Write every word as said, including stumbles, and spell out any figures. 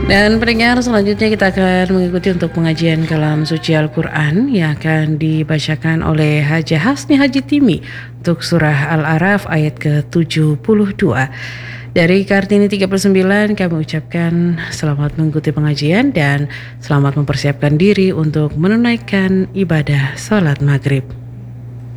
Dan pendengar, selanjutnya kita akan mengikuti untuk pengajian kalam suci Al-Quran yang akan dibacakan oleh Haja Hasni Haji Timi untuk surah Al-A'raf ayat ke tujuh puluh dua. Dari Kartini tiga puluh sembilan kami ucapkan selamat mengikuti pengajian dan selamat mempersiapkan diri untuk menunaikan ibadah sholat maghrib.